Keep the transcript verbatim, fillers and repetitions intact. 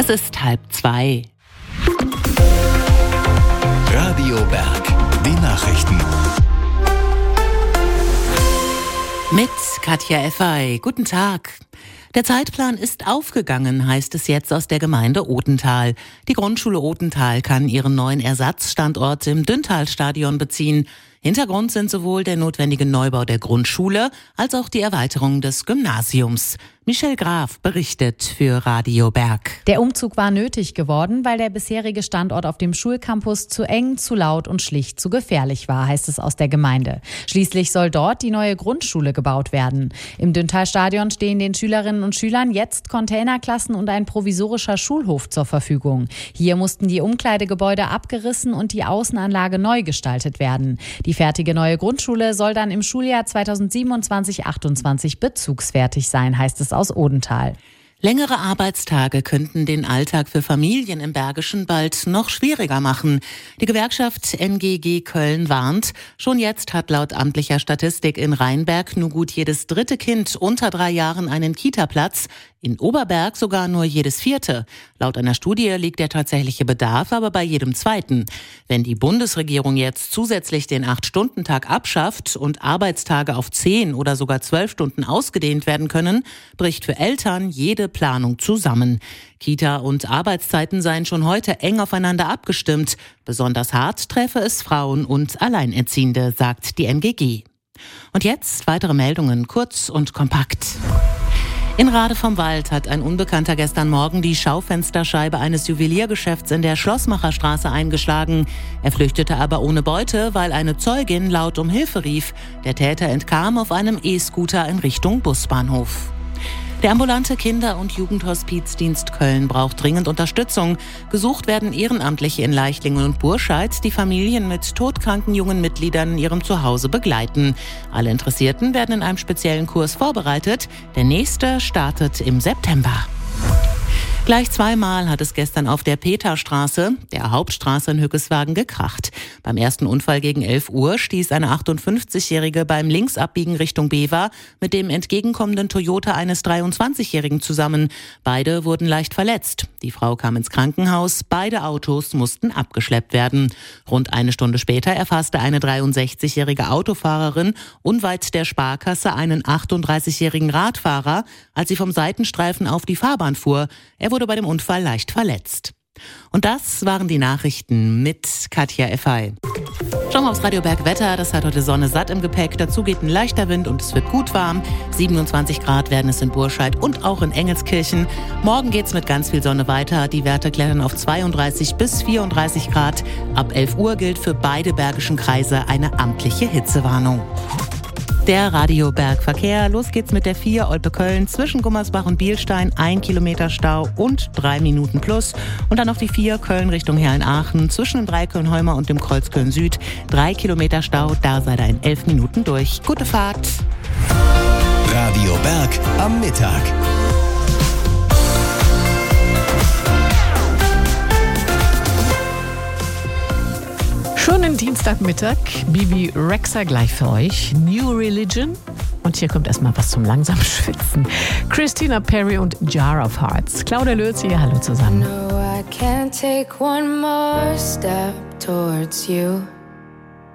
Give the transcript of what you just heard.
Es ist halb zwei. Radio Berg, die Nachrichten. Mit Katja Effey. Guten Tag. Der Zeitplan ist aufgegangen, heißt es jetzt aus der Gemeinde Odenthal. Die Grundschule Odenthal kann ihren neuen Ersatzstandort im Dünntalstadion beziehen. Hintergrund sind sowohl der notwendige Neubau der Grundschule als auch die Erweiterung des Gymnasiums. Michelle Graf berichtet für Radio Berg. Der Umzug war nötig geworden, weil der bisherige Standort auf dem Schulcampus zu eng, zu laut und schlicht zu gefährlich war, heißt es aus der Gemeinde. Schließlich soll dort die neue Grundschule gebaut werden. Im Dünntalstadion stehen den Schülerinnen und Schülern jetzt Containerklassen und ein provisorischer Schulhof zur Verfügung. Hier mussten die Umkleidegebäude abgerissen und die Außenanlage neu gestaltet werden. Die fertige neue Grundschule soll dann im Schuljahr zweitausendsiebenundzwanzig achtundzwanzig bezugsfertig sein, heißt es aus Odenthal. Längere Arbeitstage könnten den Alltag für Familien im Bergischen bald noch schwieriger machen. Die Gewerkschaft N G G Köln warnt, schon jetzt hat laut amtlicher Statistik in Rheinberg nur gut jedes dritte Kind unter drei Jahren einen Kita-Platz, in Oberberg sogar nur jedes vierte. Laut einer Studie liegt der tatsächliche Bedarf aber bei jedem zweiten. Wenn die Bundesregierung jetzt zusätzlich den acht-Stunden-Tag abschafft und Arbeitstage auf zehn oder sogar zwölf Stunden ausgedehnt werden können, bricht für Eltern jede Planung zusammen. Kita- und Arbeitszeiten seien schon heute eng aufeinander abgestimmt. Besonders hart treffe es Frauen und Alleinerziehende, sagt die N G G. Und jetzt weitere Meldungen, kurz und kompakt. In Rade vom Wald hat ein Unbekannter gestern Morgen die Schaufensterscheibe eines Juweliergeschäfts in der Schlossmacherstraße eingeschlagen. Er flüchtete aber ohne Beute, weil eine Zeugin laut um Hilfe rief. Der Täter entkam auf einem E-Scooter in Richtung Busbahnhof. Der ambulante Kinder- und Jugendhospizdienst Köln braucht dringend Unterstützung. Gesucht werden Ehrenamtliche in Leichlingen und Burscheid, die Familien mit todkranken jungen Mitgliedern in ihrem Zuhause begleiten. Alle Interessierten werden in einem speziellen Kurs vorbereitet. Der nächste startet im September. Gleich zweimal hat es gestern auf der Peterstraße, der Hauptstraße in Hückeswagen, gekracht. Beim ersten Unfall gegen elf Uhr stieß eine achtundfünfzigjährige beim Linksabbiegen Richtung Bever mit dem entgegenkommenden Toyota eines dreiundzwanzigjährigen zusammen. Beide wurden leicht verletzt. Die Frau kam ins Krankenhaus, beide Autos mussten abgeschleppt werden. Rund eine Stunde später erfasste eine dreiundsechzigjährige Autofahrerin unweit der Sparkasse einen achtunddreißigjährigen Radfahrer, als sie vom Seitenstreifen auf die Fahrbahn fuhr. Er wurde bei dem Unfall leicht verletzt. Und das waren die Nachrichten mit Katja Effey. Schauen wir aufs Radio Berg Wetter. Das hat heute Sonne satt im Gepäck. Dazu geht ein leichter Wind und es wird gut warm. siebenundzwanzig Grad werden es in Burscheid und auch in Engelskirchen. Morgen geht's mit ganz viel Sonne weiter. Die Werte klettern auf zweiunddreißig bis vierunddreißig Grad. Ab elf Uhr gilt für beide bergischen Kreise eine amtliche Hitzewarnung. Der Radio Berg Verkehr. Los geht's mit der vier Olpe-Köln zwischen Gummersbach und Bielstein. Ein Kilometer Stau und drei Minuten plus. Und dann noch die vier Köln Richtung Herrnaachen zwischen dem Dreikölln-Heumer und dem Kreuz Köln Süd. Drei Kilometer Stau, da seid ihr in elf Minuten durch. Gute Fahrt. Radio Berg am Mittag. Schönen Dienstagmittag, Bibi Rexha gleich für euch, New Religion. Und hier kommt erstmal was zum langsamen Schwitzen. Christina Perri und Jar of Hearts. Claudia Lötz hier, hallo zusammen. No, I can't take one more step towards you.